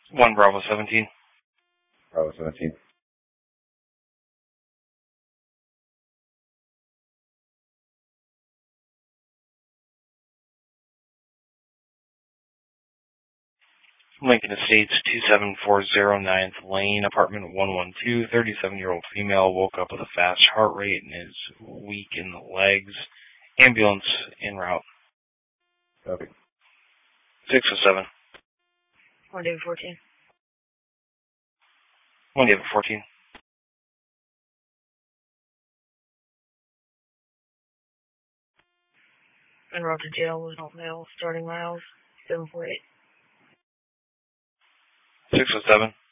1 Bravo 17. Bravo 17. Lincoln Estates, 27409 9th Lane, apartment 112, 37-year-old female, woke up with a fast heart rate and is weak in the legs. Ambulance en route. Copy. 607. 1 David 14. 1 David 14. En route to jail with all male, starting miles, 748. 607.